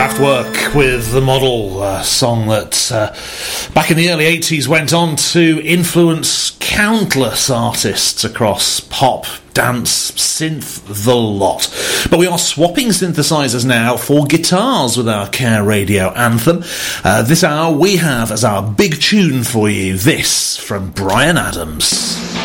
Kraftwerk with The Model, a song that back in the early 80s went on to influence countless artists across pop, dance, synth, the lot. But we are swapping synthesizers now for guitars with our Care Radio anthem. This hour we have as our big tune for you this from Bryan Adams.